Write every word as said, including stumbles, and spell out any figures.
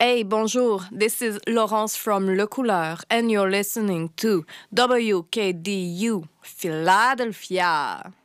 Hey, bonjour. This is Laurence from Le Couleur, and you're listening to W K D U Philadelphia.